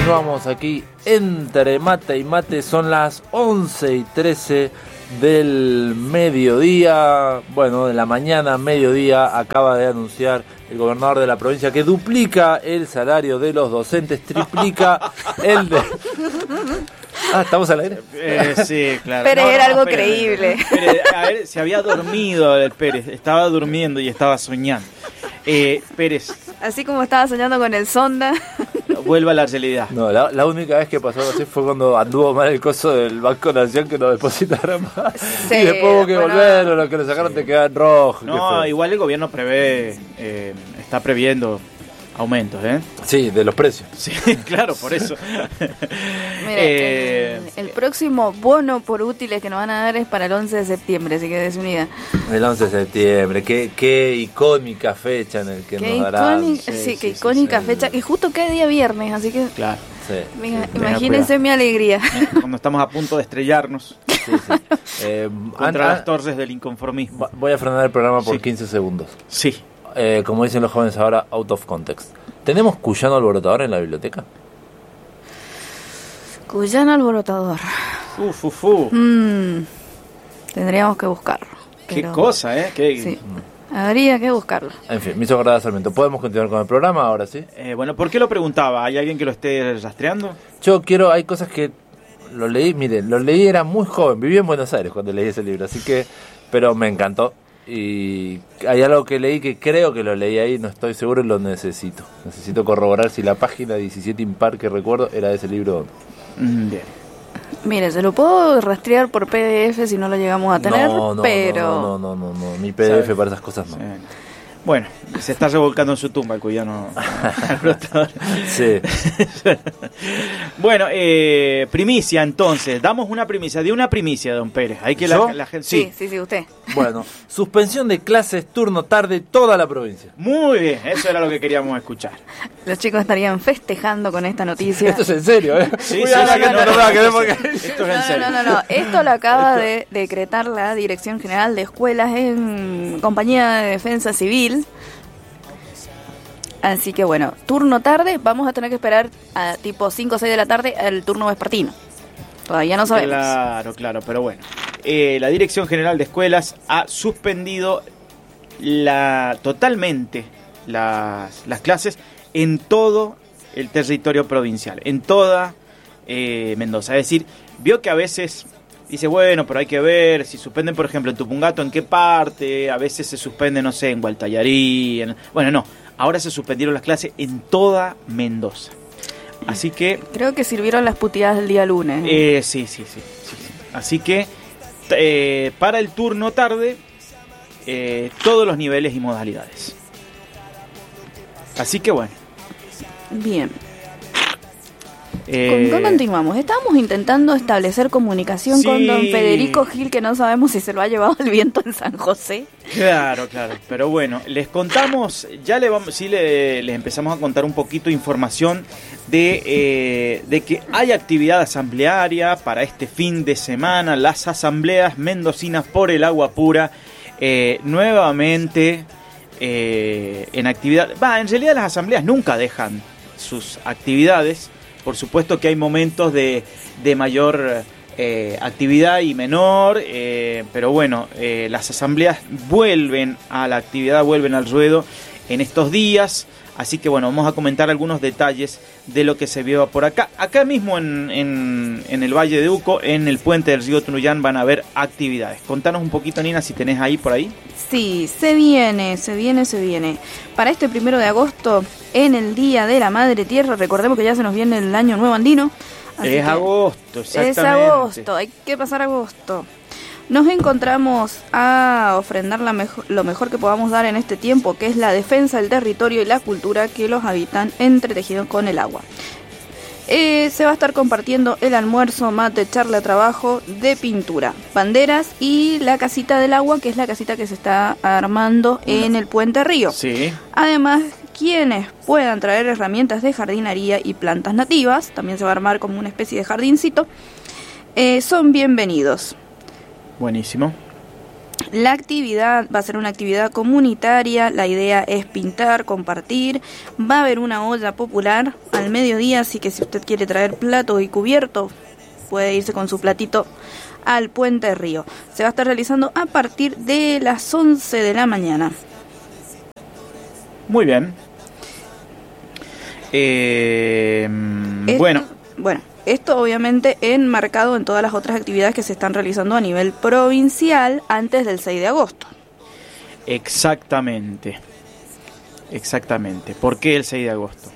continuamos aquí entre mate y mate. Son las 11:13 del mediodía, bueno, de la mañana, mediodía. Acaba de anunciar el gobernador de la provincia que duplica el salario de los docentes, triplica el de... ¿estamos al aire? Sí, claro. Pérez era algo creíble. Pérez, a ver, se había dormido el Pérez, estaba durmiendo y estaba soñando. Pérez. Así como estaba soñando con el sonda. Vuelva a la realidad. No, la única vez que pasó así fue cuando anduvo mal el coso del Banco Nación, que no depositaron más. Sí, y después hubo que volver, o los que lo sacaron te quedan rojos. No, igual el gobierno está previendo aumentos, ¿eh? Sí, de los precios. Sí, claro, por eso. Mira, el próximo bono por útiles que nos van a dar es para el 11 de septiembre, así que des unida. El 11 de septiembre, qué icónica fecha en el que nos darán. Qué icónica fecha, que justo cae día viernes, así que... Claro. Sí, imagínense mi alegría. Cuando estamos a punto de estrellarnos contra las torres del inconformismo. Voy a frenar el programa por 15 segundos. Sí. Como dicen los jóvenes ahora, out of context. ¿Tenemos Cuyano Alborotador en la biblioteca? Cuyano Alborotador. Tendríamos que buscarlo. Qué cosa, ¿eh? Sí. Habría que buscarlo. En fin, me hizo acordar Sarmiento. ¿Podemos continuar con el programa ahora, sí? Bueno, ¿por qué lo preguntaba? ¿Hay alguien que lo esté rastreando? Hay cosas que lo leí, era muy joven, vivía en Buenos Aires cuando leí ese libro, así que, pero me encantó. Y hay algo que leí que creo que lo leí ahí, no estoy seguro y lo necesito. Necesito corroborar si la página 17 impar que recuerdo era de ese libro. Bien. Mire, se lo puedo rastrear por PDF si no lo llegamos a tener, pero... No, mi PDF para esas cosas no. Sí. Bueno, se está revolcando en su tumba el Cuyano. Sí. Bueno, primicia entonces. Damos una primicia, don Pérez. Hay que la gente. Sí, usted. Bueno, suspensión de clases, turno tarde, toda la provincia. Muy bien, eso era lo que queríamos escuchar. Los chicos estarían festejando con esta noticia. Esto es en serio, ¿eh? Sí, esto es en serio. No. Esto lo acaba de decretar la Dirección General de Escuelas en compañía de Defensa Civil. Así que bueno, turno tarde, vamos a tener que esperar a tipo 5 o 6 de la tarde el turno vespertino. Todavía no sabemos. Claro, pero bueno. La Dirección General de Escuelas ha suspendido totalmente las clases en todo el territorio provincial, en toda Mendoza. Es decir, vio que a veces dice, bueno, pero hay que ver si suspenden, por ejemplo, en Tupungato, en qué parte, a veces se suspende, no sé, en Gualtallarí, bueno, no, ahora se suspendieron las clases en toda Mendoza. Así que... Creo que sirvieron las puteadas del día lunes. Sí. Así que, para el turno tarde, todos los niveles y modalidades. Así que bueno. Bien. ¿Con continuamos? Estábamos intentando establecer comunicación con don Federico Gil, que no sabemos si se lo ha llevado el viento en San José. Claro, pero bueno, les contamos, les empezamos a contar un poquito de información de que hay actividad asamblearia para este fin de semana, las asambleas mendocinas por el agua pura, nuevamente en actividad. En realidad las asambleas nunca dejan sus actividades. Por supuesto que hay momentos de mayor actividad y menor, pero bueno, las asambleas vuelven a la actividad, vuelven al ruedo en estos días. Así que bueno, vamos a comentar algunos detalles de lo que se vio por acá. Acá mismo en el Valle de Uco, en el puente del río Tunuyán, van a haber actividades. Contanos un poquito, Nina, si tenés ahí por ahí. Sí, se viene. Para este 1 de agosto, en el Día de la Madre Tierra, recordemos que ya se nos viene el Año Nuevo Andino. Es agosto, exactamente. Es agosto, hay que pasar agosto. Nos encontramos a ofrendar lo mejor que podamos dar en este tiempo, que es la defensa del territorio y la cultura que los habitan entretejidos con el agua. Se va a estar compartiendo el almuerzo, mate, charla, trabajo de pintura, banderas y la casita del agua, que es la casita que se está armando en el Puente Río. Sí. Además, quienes puedan traer herramientas de jardinería y plantas nativas, también se va a armar como una especie de jardincito, son bienvenidos. Buenísimo. La actividad va a ser una actividad comunitaria, la idea es pintar, compartir, va a haber una olla popular al mediodía, así que si usted quiere traer plato y cubierto, puede irse con su platito al Puente Río. Se va a estar realizando a partir de las 11 de la mañana. Muy bien. Esto obviamente enmarcado en todas las otras actividades que se están realizando a nivel provincial antes del 6 de agosto. Exactamente. ¿Por qué el 6 de agosto?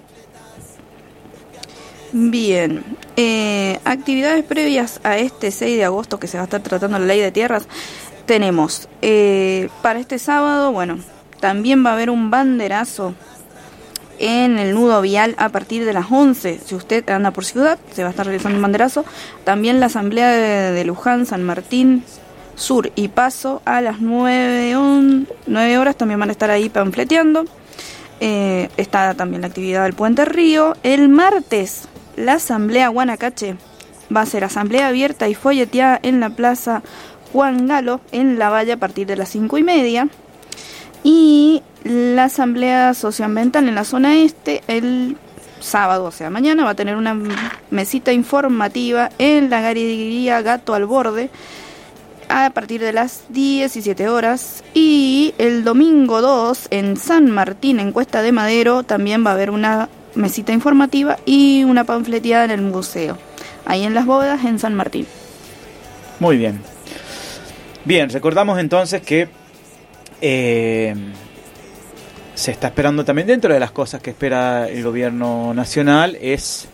Bien, actividades previas a este 6 de agosto que se va a estar tratando la ley de tierras, tenemos para este sábado, también va a haber un banderazo en el nudo vial a partir de las 11. Si usted anda por ciudad, se va a estar realizando un banderazo. También la asamblea de Luján, San Martín, Sur y Paso a las 9 horas también van a estar ahí panfleteando. Está también la actividad del Puente Río. El martes, la asamblea Guanacache va a ser asamblea abierta y folleteada en la plaza Juan Galo, en La Valle, a partir de las 5:30. Y la asamblea socioambiental en la zona este, el sábado, o sea mañana, va a tener una mesita informativa en la galería Gato al Borde a partir de las 17 horas. Y el domingo 2 en San Martín, en Cuesta de Madero, también va a haber una mesita informativa y una panfleteada en el museo, ahí en Las Bodas, en San Martín. Muy bien. Bien, recordamos entonces que se está esperando también, dentro de las cosas que espera el gobierno nacional, es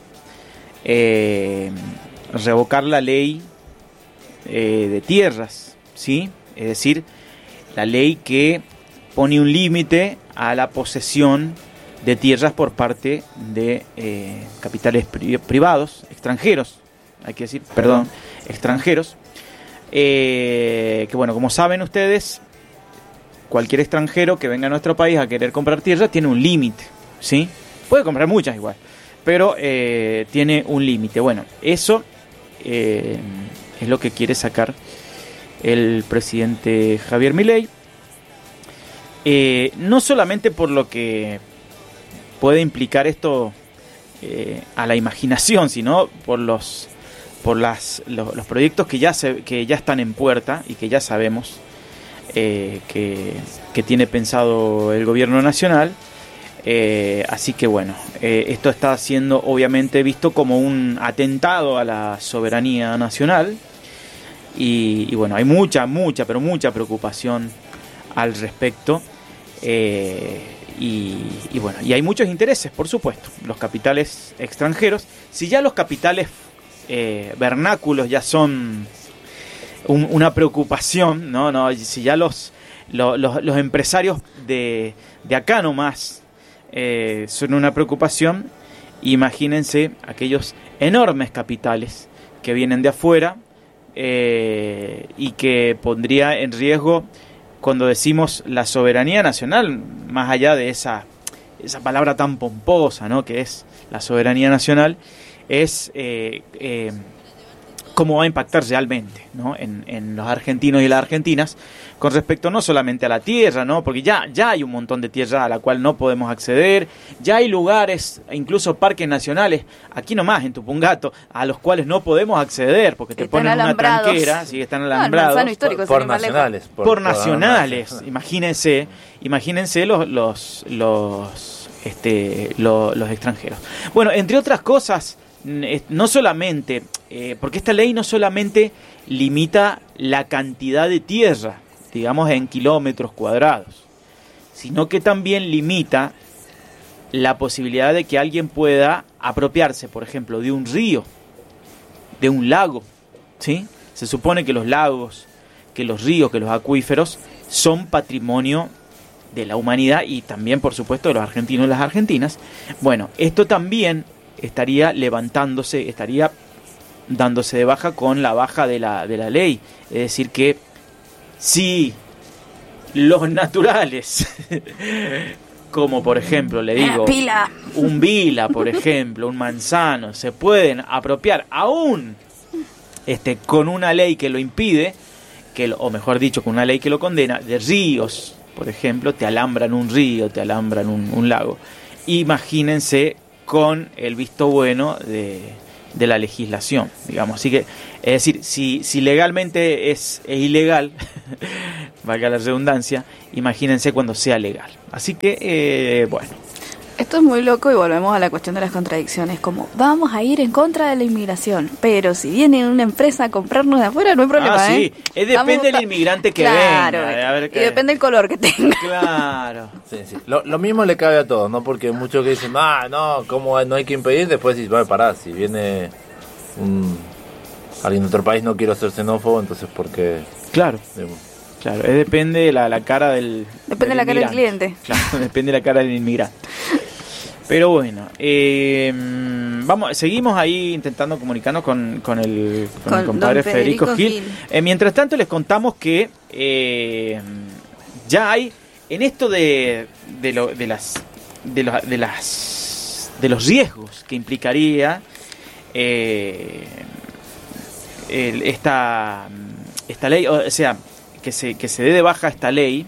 revocar la ley de tierras, ¿sí? Es decir, la ley que pone un límite a la posesión de tierras por parte de capitales privados, extranjeros, extranjeros, que como saben ustedes, cualquier extranjero que venga a nuestro país a querer comprar tierra tiene un límite, ¿sí? Puede comprar muchas igual, pero tiene un límite. Eso es lo que quiere sacar el presidente Javier Milei, no solamente por lo que puede implicar esto a la imaginación, sino por los proyectos que ya están en puerta y que ya sabemos que tiene pensado el gobierno nacional. Así que esto está siendo obviamente visto como un atentado a la soberanía nacional y hay mucha preocupación al respecto, y hay muchos intereses, por supuesto, los capitales extranjeros. Si ya los capitales vernáculos ya son una preocupación, si ya los empresarios de acá nomás son una preocupación, imagínense aquellos enormes capitales que vienen de afuera, y que pondría en riesgo, cuando decimos la soberanía nacional, más allá de esa palabra tan pomposa, que es la soberanía nacional, es cómo va a impactar realmente, en los argentinos y las argentinas, con respecto no solamente a la tierra, porque ya hay un montón de tierra a la cual no podemos acceder, ya hay lugares, incluso parques nacionales, aquí nomás en Tupungato, a los cuales no podemos acceder, porque te ponen una tranquera, sí, están alambrados, por nacionales. Por nacionales, imagínense los extranjeros. Entre otras cosas, no solamente, porque esta ley no solamente limita la cantidad de tierra, digamos en kilómetros cuadrados, sino que también limita la posibilidad de que alguien pueda apropiarse, por ejemplo, de un río, de un lago, ¿sí? Se supone que los lagos, que los ríos, que los acuíferos son patrimonio de la humanidad y también, por supuesto, de los argentinos y las argentinas. Esto también estaría levantándose, estaría dándose de baja con la baja de la ley. Es decir que si los naturales, como por ejemplo, le digo, un Vila, por ejemplo, un Manzano, se pueden apropiar aún con una ley que lo impide, o mejor dicho, con una ley que lo condena, de ríos, por ejemplo, te alambran un río, te alambran un lago. Imagínense con el visto bueno de la legislación, digamos. Así que, es decir, si legalmente es ilegal, valga la redundancia, imagínense cuando sea legal. Así que, bueno. Esto es muy loco y volvemos a la cuestión de las contradicciones, como vamos a ir en contra de la inmigración, pero si viene una empresa a comprarnos de afuera no hay problema, sí. Depende del inmigrante que venga. Claro, y depende del color que tenga. Claro. Sí. Lo mismo le cabe a todos, ¿no? Porque muchos que dicen, no, ¿cómo no hay que impedir? Después dicen, bueno, pará, si viene alguien de otro país, no quiero ser xenófobo, entonces ¿por qué? Claro. Claro, depende de la cara del Depende de la cara del cliente. Claro, depende de la cara del inmigrante. Pero bueno, seguimos ahí intentando comunicarnos con el compadre Federico Gil. Mientras tanto les contamos que ya hay en esto de los riesgos que implicaría esta ley, o sea, que se dé de baja esta ley.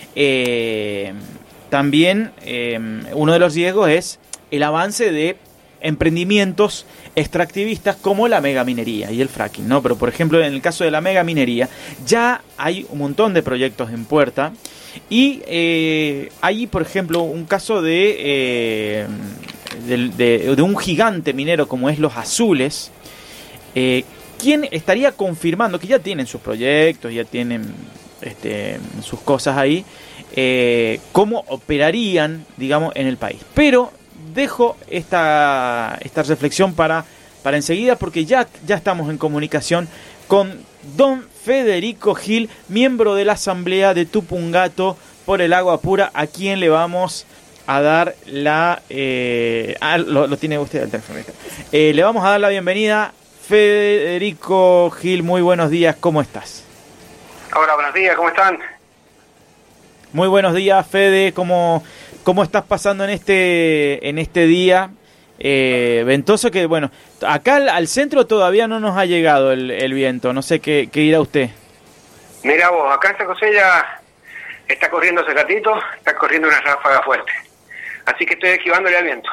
También uno de los riesgos es el avance de emprendimientos extractivistas como la megaminería y el fracking, ¿no? Pero por ejemplo, en el caso de la megaminería ya hay un montón de proyectos en puerta y hay, por ejemplo, un caso de un gigante minero como es Los Azules, quien estaría confirmando que ya tienen sus proyectos, ya tienen sus cosas ahí, cómo operarían, digamos, en el país. Pero dejo esta reflexión para enseguida, porque ya estamos en comunicación con don Federico Gil, miembro de la Asamblea de Tupungato por el Agua Pura, a quien le vamos a dar la... lo tiene usted al teléfono. Le vamos a dar la bienvenida. Federico Gil, muy buenos días, ¿cómo estás? Hola, buenos días, ¿cómo están? Muy buenos días, Fede, ¿cómo estás pasando en este día ventoso? Que bueno, acá al centro todavía no nos ha llegado el viento, no sé qué dirá usted. Mira vos, acá en San José ya está corriendo ese gatito, está corriendo una ráfaga fuerte, así que estoy esquivándole al viento.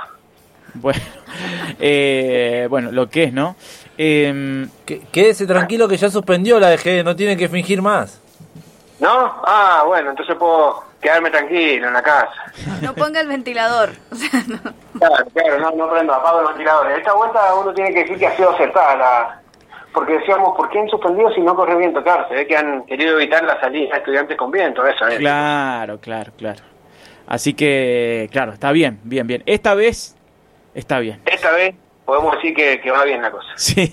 Bueno, lo que es, ¿no? Quédese tranquilo que ya suspendió la DG, no tiene que fingir más. ¿No? Bueno, entonces puedo quedarme tranquilo en la casa. No ponga el ventilador. O sea, no. Claro, no prendo, apago el ventilador. Esta vuelta uno tiene que decir que ha sido acertada, porque decíamos, ¿por qué han suspendido si no corre viento? Claro, se ve que han querido evitar la salida de estudiantes con viento, eso es. Claro. Así que, claro, está bien. Esta vez está bien. Esta vez podemos decir que va bien la cosa. Sí.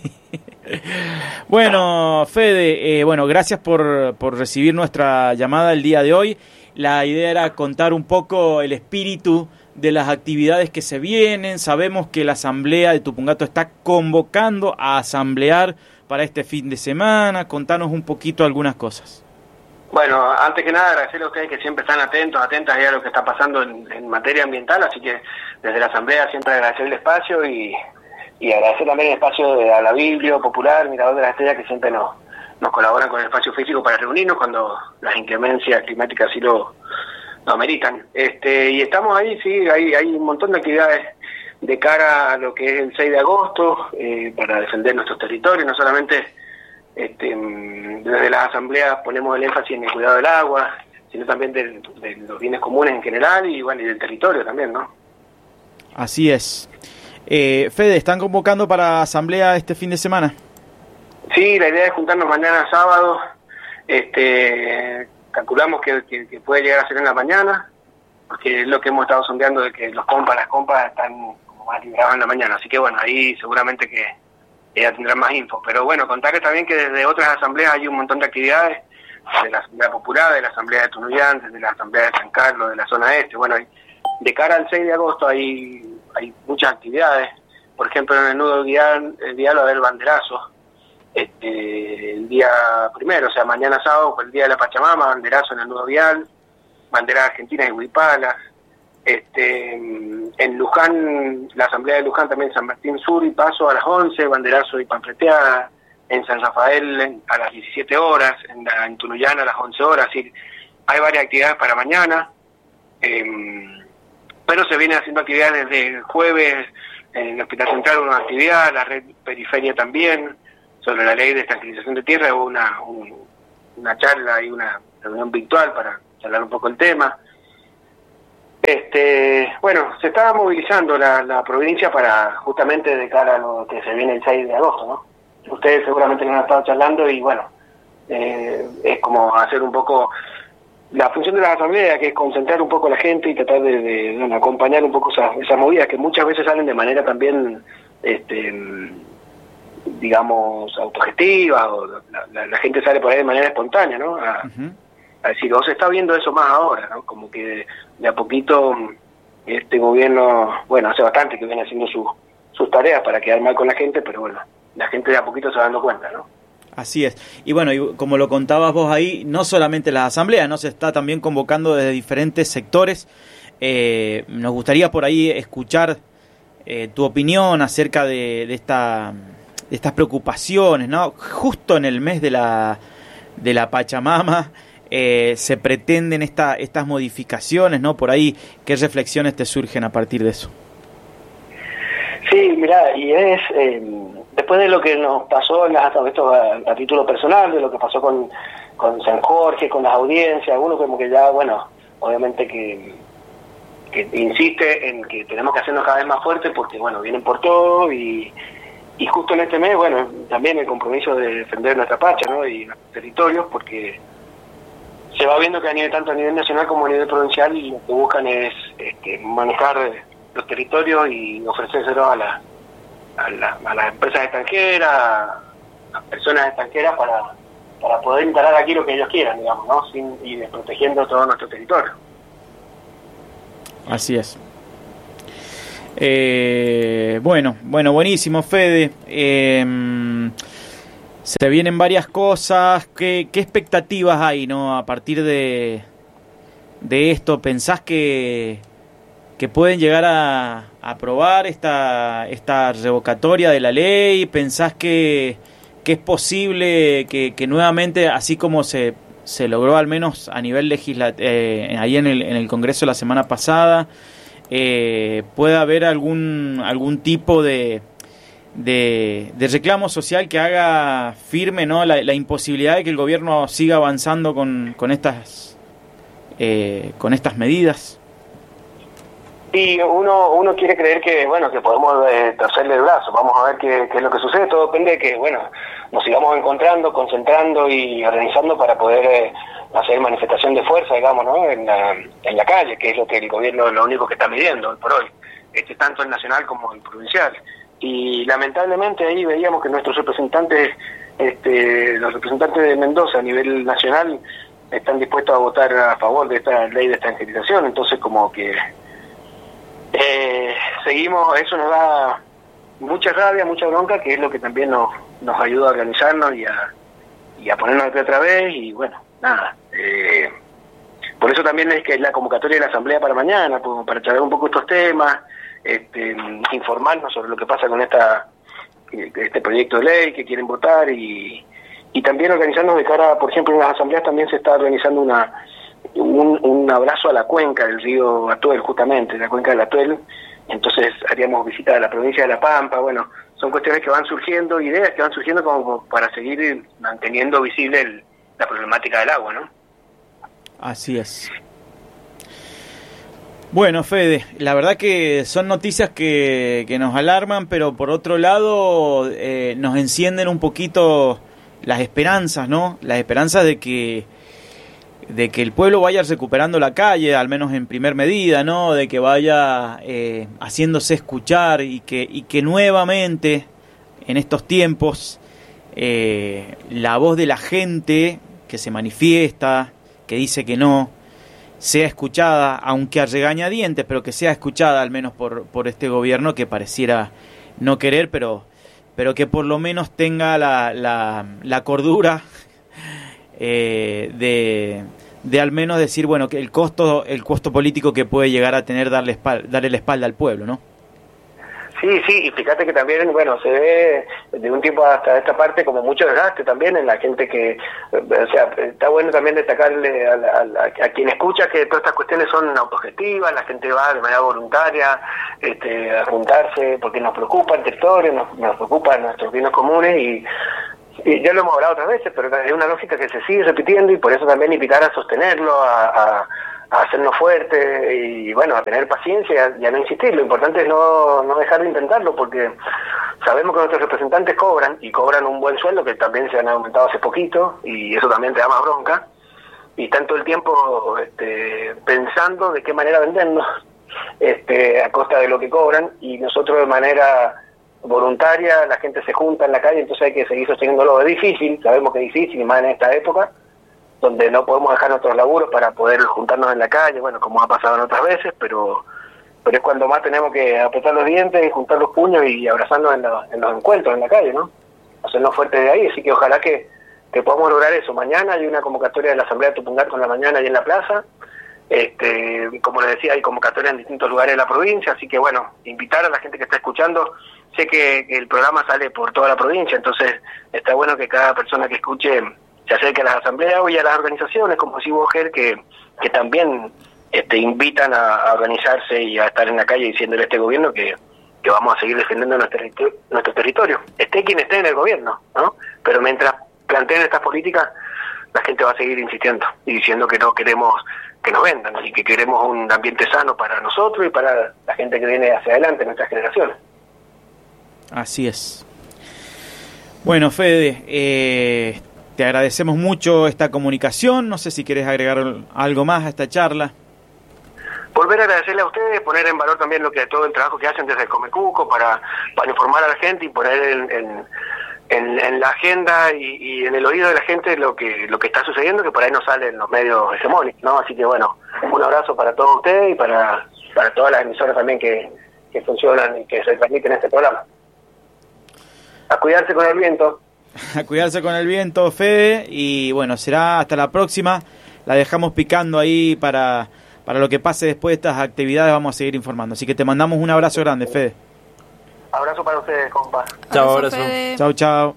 Bueno, Fede, gracias por recibir nuestra llamada el día de hoy. La idea era contar un poco el espíritu de las actividades que se vienen. Sabemos que la Asamblea de Tupungato está convocando a asamblear para este fin de semana. Contanos un poquito algunas cosas. Bueno, antes que nada agradecerle a ustedes que siempre están atentas a lo que está pasando en materia ambiental, así que desde la Asamblea siempre agradecer el espacio y agradecer también el espacio de la Biblia Popular, Mirador de la Estrella, que siempre nos colaboran con el espacio físico para reunirnos cuando las inclemencias climáticas así lo ameritan. Y estamos ahí, sí, hay un montón de actividades de cara a lo que es el 6 de agosto, para defender nuestros territorios, no solamente desde las asambleas ponemos el énfasis en el cuidado del agua, sino también de los bienes comunes en general y del territorio también, ¿no? Así es. Fede, ¿están convocando para asamblea este fin de semana? Sí, la idea es juntarnos mañana sábado. Calculamos que puede llegar a ser en la mañana, porque es lo que hemos estado sondeando, de que las compas están como más liberadas en la mañana. Así que bueno, ahí seguramente que ya tendrán más info. Pero bueno, contarles también que desde otras asambleas hay un montón de actividades, de la Asamblea Popular, de la Asamblea de Tunuyán, de la Asamblea de San Carlos, de la zona este. Bueno, de cara al 6 de agosto hay muchas actividades. Por ejemplo, en el nudo vial va a haber banderazo. El día primero, o sea, mañana sábado, el día de la Pachamama, banderazo en el nudo vial, banderas argentinas y huipalas. En Luján, la Asamblea de Luján también, San Martín Sur y Paso a las 11, banderazo y panfleteada. en San Rafael a las 17 horas, en Tunuyana a las 11 horas, es decir, hay varias actividades para mañana, pero se vienen haciendo actividades desde el jueves, en el Hospital Central una actividad, la red Periferia también, sobre la ley de estabilización de tierra, hubo una charla y una reunión virtual para charlar un poco el tema. Bueno, se está movilizando la provincia para justamente de cara a lo que se viene el 6 de agosto, ¿no? Ustedes seguramente nos han estado charlando y bueno, es como hacer un poco la función de la asamblea, que es concentrar un poco a la gente y tratar de acompañar un poco esas movidas que muchas veces salen de manera también, digamos, autogestiva, o la gente sale por ahí de manera espontánea, ¿no? A decir, o se está viendo eso más ahora, ¿no? Como que de a poquito este gobierno, bueno, hace bastante que viene haciendo sus tareas para quedar mal con la gente, pero bueno, la gente de a poquito se va dando cuenta, ¿no? Así es. Y bueno, y como lo contabas vos ahí, no solamente las asambleas, ¿no? Se está también convocando desde diferentes sectores. Nos gustaría por ahí escuchar tu opinión acerca de estas preocupaciones, ¿no? Justo en el mes de la Pachamama se pretenden estas modificaciones, ¿no? Por ahí, ¿qué reflexiones te surgen a partir de eso? Sí, mirá, y es después de lo que nos pasó esto a título personal, de lo que pasó con San Jorge, con las audiencias, uno como que ya, bueno, obviamente que insiste en que tenemos que hacernos cada vez más fuertes porque, bueno, vienen por todo y justo en este mes, bueno, también el compromiso de defender nuestra Pacha, ¿no? Y nuestros territorios, porque se va viendo que tanto a nivel nacional como a nivel provincial lo que buscan es manejar los territorios y ofrecérselos a las empresas extranjeras, a las personas extranjeras para poder instalar aquí lo que ellos quieran, digamos, ¿no? Y desprotegiendo todo nuestro territorio. Así es. Bueno, buenísimo, Fede. Se vienen varias cosas. ¿Qué expectativas hay, no? A partir de esto, ¿pensás que pueden llegar a aprobar esta revocatoria de la ley? ¿Pensás que es posible que nuevamente, así como se logró al menos a nivel legislativo, ahí en el Congreso la semana pasada, pueda haber algún tipo de reclamo social que haga firme, ¿no? la imposibilidad de que el gobierno siga avanzando con estas medidas? Y uno quiere creer que, bueno, que podemos torcerle el brazo. Vamos a ver qué es lo que sucede. Todo depende de que, bueno, nos sigamos encontrando, concentrando y organizando para poder hacer manifestación de fuerza, digamos, ¿no? En la calle, que es lo que el gobierno, lo único que está midiendo hoy por hoy, tanto el nacional como el provincial. Y lamentablemente ahí veíamos que nuestros representantes, los representantes de Mendoza a nivel nacional, están dispuestos a votar a favor de esta ley de extranjerización. Entonces, como que seguimos, eso nos da mucha rabia, mucha bronca, que es lo que también nos ayuda a organizarnos y a ponernos de pie otra vez. Y bueno, nada, por eso también es que la convocatoria de la asamblea para mañana, para charlar un poco estos temas, informarnos sobre lo que pasa con este proyecto de ley que quieren votar y también organizarnos de cara, por ejemplo, en las asambleas también se está organizando un abrazo a la cuenca del río Atuel, justamente, la cuenca del Atuel. Entonces haríamos visita a la provincia de La Pampa. Bueno, son cuestiones que van surgiendo, ideas que van surgiendo como para seguir manteniendo visible la problemática del agua, ¿no? Así es. Bueno, Fede, la verdad que son noticias que nos alarman, pero por otro lado nos encienden un poquito las esperanzas, ¿no? Las esperanzas de que el pueblo vaya recuperando la calle, al menos en primer medida, ¿no? De que vaya haciéndose escuchar y que nuevamente en estos tiempos la voz de la gente que se manifiesta, que dice que no, sea escuchada, aunque a regañadientes, pero que sea escuchada al menos por este gobierno que pareciera no querer, pero que por lo menos tenga la cordura de al menos decir, bueno, que el costo político que puede llegar a tener darle la espalda al pueblo, ¿no? Sí, y fíjate que también, bueno, se ve de un tiempo hasta esta parte como mucho desgaste también en la gente que, o sea, está bueno también destacarle a quien escucha que todas estas cuestiones son autogestivas, la gente va de manera voluntaria a juntarse porque nos preocupa el territorio, nos preocupan nuestros bienes comunes y ya lo hemos hablado otras veces, pero es una lógica que se sigue repitiendo y por eso también invitar a sostenerlo, a hacernos fuertes y bueno, a tener paciencia y a no insistir. Lo importante es no dejar de intentarlo porque sabemos que nuestros representantes cobran un buen sueldo que también se han aumentado hace poquito y eso también te da más bronca y están todo el tiempo pensando de qué manera vendernos a costa de lo que cobran y nosotros de manera voluntaria, la gente se junta en la calle, entonces hay que seguir sosteniéndolo. Es difícil, sabemos que es difícil y más en esta época donde no podemos dejar nuestros laburos para poder juntarnos en la calle, bueno, como ha pasado en otras veces, pero es cuando más tenemos que apretar los dientes, juntar los puños y abrazarnos en los encuentros en la calle, ¿no? Hacernos fuertes de ahí, así que ojalá que podamos lograr eso. Mañana hay una convocatoria de la Asamblea de Tupungato en la mañana ahí en la plaza, como les decía, hay convocatoria en distintos lugares de la provincia, así que bueno, invitar a la gente que está escuchando, sé que el programa sale por toda la provincia, entonces está bueno que cada persona que escuche se acerque a las asambleas y a las organizaciones, como decís vos, Ger, que también invitan a organizarse y a estar en la calle diciéndole a este gobierno que vamos a seguir defendiendo nuestro territorio, esté quien esté en el gobierno, ¿no? Pero mientras planteen estas políticas, la gente va a seguir insistiendo y diciendo que no queremos que nos vendan y que queremos un ambiente sano para nosotros y para la gente que viene hacia adelante, nuestras generaciones. Así es. Bueno, Fede, te agradecemos mucho esta comunicación. No sé si querés agregar algo más a esta charla. Volver a agradecerle a ustedes, poner en valor también todo el trabajo que hacen desde el Comecuco para informar a la gente y poner en la agenda y en el oído de la gente lo que está sucediendo, que por ahí no sale en los medios hegemónicos, ¿no? Así que bueno, un abrazo para todos ustedes y para todas las emisoras también que funcionan y que se transmiten este programa. A cuidarse con el viento. A cuidarse con el viento, Fede, y bueno, será hasta la próxima. La dejamos picando ahí para lo que pase después de estas actividades, vamos a seguir informando. Así que te mandamos un abrazo grande, Fede. Abrazo para ustedes, compa. Chao, abrazo. Chao.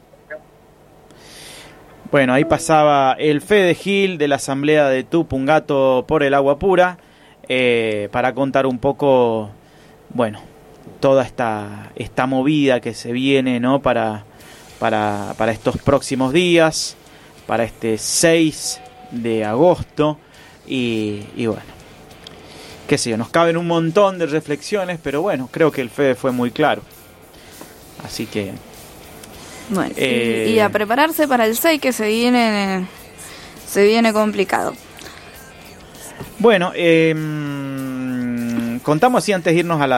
Bueno, ahí pasaba el Fede Gil de la Asamblea de Tupungato por el Agua Pura, para contar un poco, bueno, toda esta movida que se viene, ¿no? Para estos próximos días, para este 6 de agosto y bueno, qué sé yo, nos caben un montón de reflexiones, pero bueno, creo que el Fede fue muy claro, así que bueno, y a prepararse para el 6 que se viene complicado. Bueno, contamos así antes de irnos a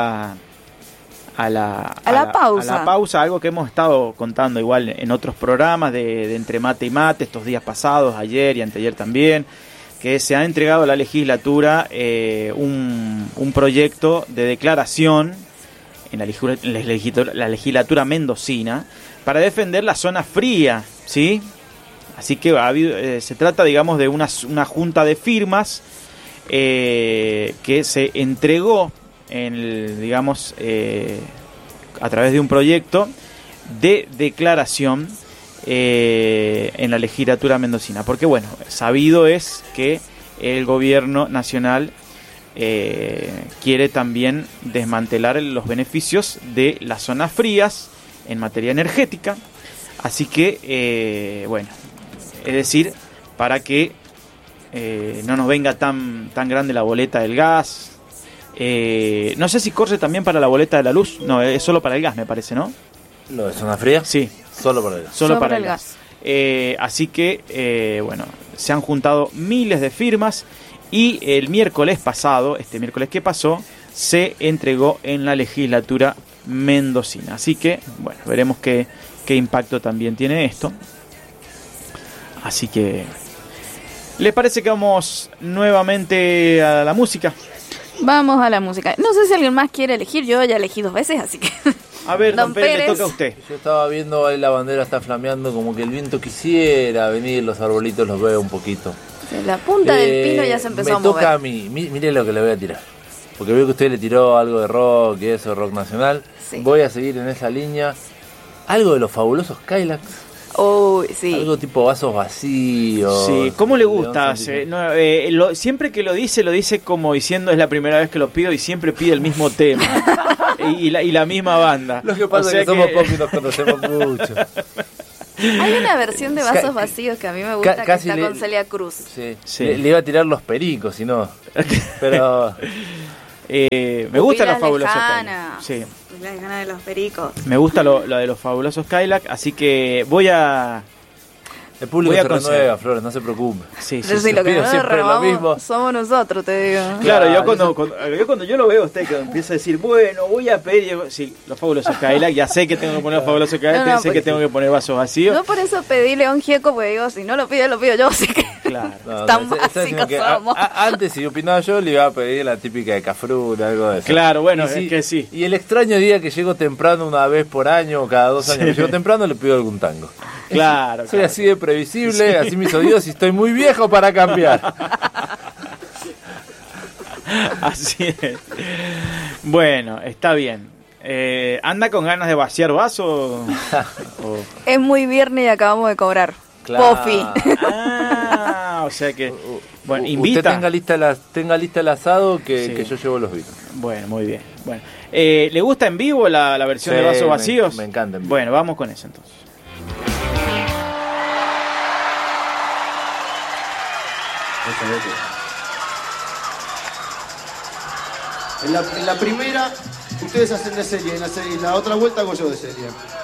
la pausa, algo que hemos estado contando igual en otros programas de Entre Mate y Mate estos días pasados, ayer y anteayer también, que se ha entregado a la legislatura un proyecto de declaración en la legislatura mendocina para defender la zona fría, ¿sí? Así que se trata, digamos, de una junta de firmas que se entregó a través de un proyecto de declaración en la legislatura mendocina, porque bueno, sabido es que el gobierno nacional quiere también desmantelar los beneficios de las zonas frías en materia energética, así que bueno, es decir, para que no nos venga tan grande la boleta del gas. No sé si corre también para la boleta de la luz. No, es solo para el gas, me parece, ¿no? ¿Lo de zona fría? Sí. Solo para el gas. Solo para el gas. Así que, bueno, se han juntado miles de firmas y el miércoles pasado, este miércoles que pasó, se entregó en la legislatura mendocina. Así que, bueno, veremos qué impacto también tiene esto. Así que, ¿les parece que vamos nuevamente a la música? Vamos a la música. No sé si alguien más quiere elegir. Yo ya elegí 2 veces, así que... A ver, don Pérez, le toca a usted. Yo estaba viendo ahí la bandera está flameando, como que el viento quisiera venir, los arbolitos los veo un poquito. La punta del pino ya se empezó a mover. Me toca a mí. Mire lo que le voy a tirar. Porque veo que usted le tiró algo de rock y eso, rock nacional. Sí. Voy a seguir en esa línea. Algo de los fabulosos Kylax. Uy, sí. Algo tipo vasos vacíos. Sí, ¿cómo le gusta? León No, siempre que lo dice como diciendo es la primera vez que lo pido y siempre pide el mismo tema. y la misma banda. Lo que pasa es que somos pocos y nos conocemos mucho. Hay una versión de Vasos Vacíos que a mí me gusta, que está con Celia Cruz. Sí. Sí. Le iba a tirar los pericos, si no. Pero me gustan los fabulosos Lejanas. Cadillac. Sí. Las ganas de los pericos. Me gusta lo de los fabulosos Cadillac, así que voy a... el público Voy a se conseguir. renueva, Flores, no se preocupe. Sí, Yo sí, lo que pido no siempre lo renovamos mismo. somos nosotros, te digo. Claro, yo Claro, cuando yo lo veo a usted que empieza a decir, bueno, voy a pedir, yo, sí, los fabulosos Cadillac, ya sé que tengo que poner los fabulosos Cadillac, No, sé que tengo que poner vasos vacíos. Yo por eso pedí León Gieco, porque digo, si no lo pido yo, así que Claro. No, tan no, está diciendo básicos que somos. antes, si opinaba yo, le iba a pedir la típica de Cafrún, algo de eso. Claro, bueno, Y es que sí. Y el extraño día que llego temprano una vez por año o cada 2 años que llego temprano, le pido algún tango. Claro, Soy claro. así de previsible, así mis oídos y estoy muy viejo para cambiar. Así es. Bueno, está bien. ¿Anda con ganas de vaciar vaso? O- Es muy viernes y acabamos de cobrar. Pofi. Ah, o sea que... Bueno, Usted invita. tenga lista el asado que, Sí. que yo llevo los vinos. Bueno, muy bien. Bueno, ¿le gusta en vivo la versión Sí, de vasos me- vacíos? me encanta en vivo. Bueno, vamos con eso entonces. En la primera, ustedes hacen de Celia, en la otra vuelta hago yo de Celia.